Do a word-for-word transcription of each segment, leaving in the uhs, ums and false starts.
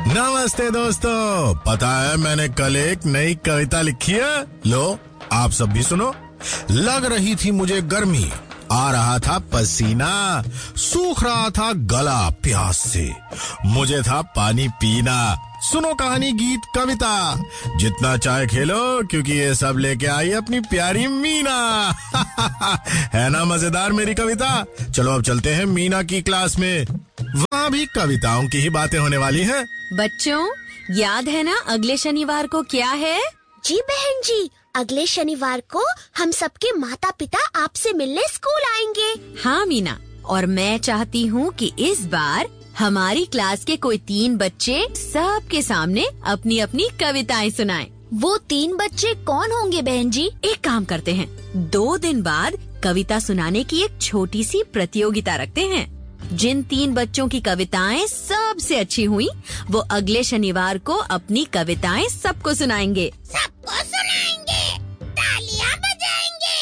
नमस्ते दोस्तों, पता है मैंने कल एक नई कविता लिखी है। लो आप सब भी सुनो। लग रही थी मुझे गर्मी, आ रहा था पसीना, सूख रहा था गला प्यास से, मुझे था पानी पीना। सुनो कहानी, गीत, कविता, जितना चाहे खेलो, क्योंकि ये सब लेके आई अपनी प्यारी मीना। है ना मजेदार मेरी कविता? चलो अब चलते हैं मीना की क्लास में, वहाँ भी कविताओं की ही बातें होने वाली हैं। बच्चों, याद है ना अगले शनिवार को क्या है? जी बहन जी, अगले शनिवार को हम सबके माता पिता आपसे मिलने स्कूल आएंगे। हाँ मीना, और मैं चाहती हूँ कि इस बार हमारी क्लास के कोई तीन बच्चे सबके सामने अपनी अपनी कविताएं सुनाएं। वो तीन बच्चे कौन होंगे बहन जी? एक काम करते हैं, दो दिन बाद कविता सुनाने की एक छोटी सी प्रतियोगिता रखते हैं। जिन तीन बच्चों की कविताएं सबसे अच्छी हुई, वो अगले शनिवार को अपनी कविताएं सबको सुनाएंगे। सबको सुनाएंगे, तालियां बजाएंगे।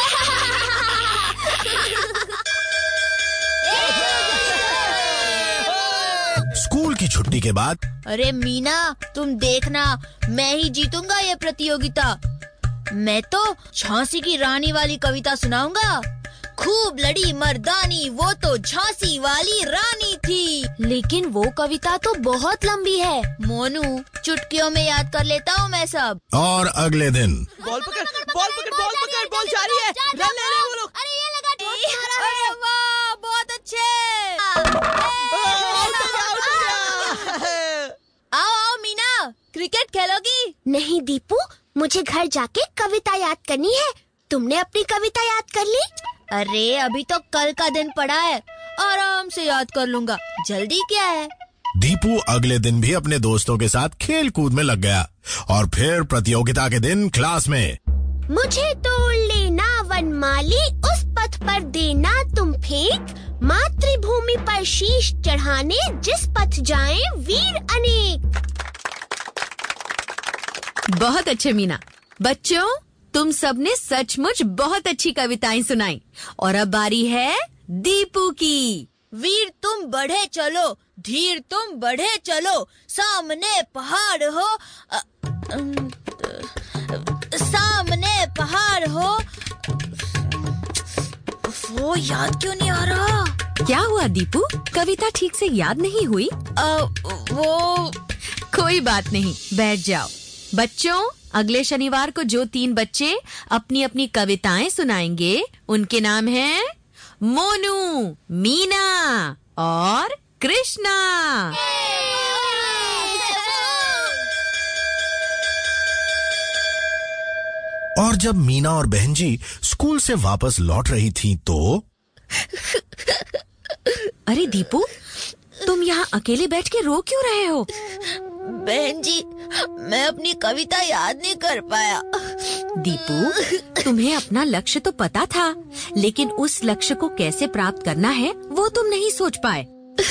स्कूल की छुट्टी के बाद, अरे मीना, तुम देखना, मैं ही जीतूंगा ये प्रतियोगिता। मैं तो झांसी की रानी वाली कविता सुनाऊंगा। खूब लड़ी मर्दानी, वो तो झांसी वाली रानी थी। लेकिन वो कविता तो बहुत लंबी है। मोनू, चुटकियों में याद कर लेता हूँ मैं सब। और अगले दिन, बॉल पकड़, बॉल पकड़, बॉल पकड़, बॉल जा रही है, रन ले रहे हैं वो लोग। अरे ये लगा, अरे वाह, बहुत अच्छे। आओ आओ मीना, क्रिकेट खेलोगी? नहीं दीपू, मुझे घर जाके कविता याद करनी है। तुमने अपनी कविता याद कर ली? अरे अभी तो कल का दिन पड़ा है, आराम से याद कर लूंगा, जल्दी क्या है। दीपू अगले दिन भी अपने दोस्तों के साथ खेल कूद में लग गया। और फिर प्रतियोगिता के दिन क्लास में, मुझे तोड़ लेना वनमाली, उस पथ पर देना तुम फेंक, मातृभूमि पर शीश चढ़ाने, जिस पथ जाएं वीर अनेक। बहुत अच्छे मीना। बच्चों, तुम सबने सचमुच बहुत अच्छी कविताएं सुनाई। और अब बारी है दीपू की। वीर तुम बढ़े चलो, धीर तुम बढ़े चलो, सामने पहाड़ हो, अ, अम, सामने पहाड़ हो। वो याद क्यों नहीं आ रहा? क्या हुआ दीपू, कविता ठीक से याद नहीं हुई? आ, वो कोई बात नहीं, बैठ जाओ। बच्चों, अगले शनिवार को जो तीन बच्चे अपनी अपनी कविताएं सुनाएंगे, उनके नाम हैं मोनू, मीना और कृष्णा। और जब मीना और बहन जी स्कूल से वापस लौट रही थी तो, अरे दीपू, तुम यहाँ अकेले बैठ के रो क्यों रहे हो? बहन जी, मैं अपनी कविता याद नहीं कर पाया। दीपू, तुम्हें अपना लक्ष्य तो पता था, लेकिन उस लक्ष्य को कैसे प्राप्त करना है वो तुम नहीं सोच पाए।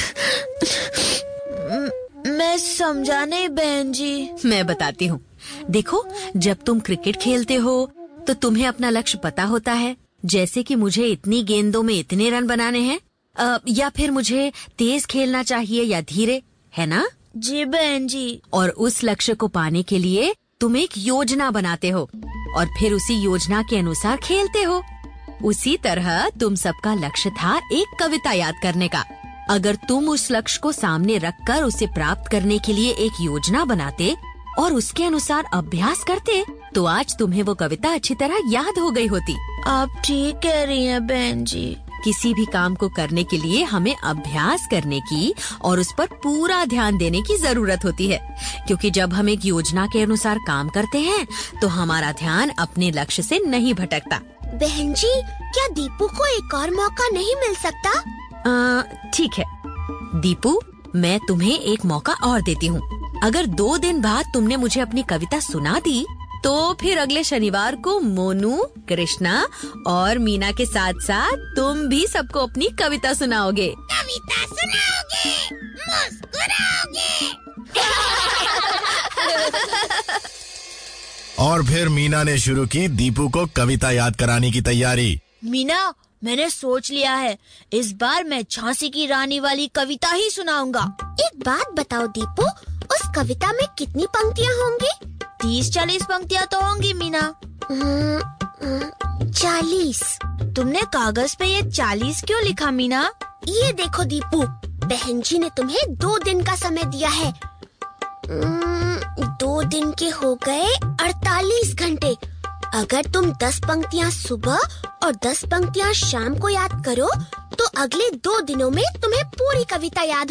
मैं समझा नहीं बहन जी। मैं बताती हूँ। देखो, जब तुम क्रिकेट खेलते हो तो तुम्हें अपना लक्ष्य पता होता है, जैसे कि मुझे इतनी गेंदों में इतने रन बनाने हैं, आ, या फिर मुझे तेज खेलना चाहिए या धीरे, है ना? जी बहन जी। और उस लक्ष्य को पाने के लिए तुम एक योजना बनाते हो और फिर उसी योजना के अनुसार खेलते हो। उसी तरह तुम सबका लक्ष्य था एक कविता याद करने का। अगर तुम उस लक्ष्य को सामने रखकर उसे प्राप्त करने के लिए एक योजना बनाते और उसके अनुसार अभ्यास करते, तो आज तुम्हें वो कविता अच्छी तरह याद हो गई होती। आप ठीक कह रही हैं बहन जी। किसी भी काम को करने के लिए हमें अभ्यास करने की और उस पर पूरा ध्यान देने की जरूरत होती है, क्योंकि जब हम एक योजना के अनुसार काम करते हैं तो हमारा ध्यान अपने लक्ष्य से नहीं भटकता। बहन जी, क्या दीपू को एक और मौका नहीं मिल सकता? ठीक है दीपू, मैं तुम्हें एक मौका और देती हूँ। अगर दो दिन बाद तुमने मुझे अपनी कविता सुना दी, तो फिर अगले शनिवार को मोनू, कृष्णा और मीना के साथ साथ तुम भी सबको अपनी कविता सुनाओगे। कविता सुनाओगे, मुस्कुराओगे। और फिर मीना ने शुरू की दीपू को कविता याद कराने की तैयारी। मीना, मैंने सोच लिया है, इस बार मैं झांसी की रानी वाली कविता ही सुनाऊंगा। एक बात बताओ दीपू, कविता में कितनी पंक्तियाँ होंगी? तीस चालीस पंक्तियाँ तो होंगी मीना। चालीस। तुमने कागज पे ये चालीस क्यों लिखा मीना? ये देखो दीपू, बहन जी ने तुम्हें दो दिन का समय दिया है। दो दिन के हो गए अड़तालीस घंटे। अगर तुम दस पंक्तियाँ सुबह और दस पंक्तियाँ शाम को याद करो तो अगले दो दिनों में तुम्हें पूरी कविता याद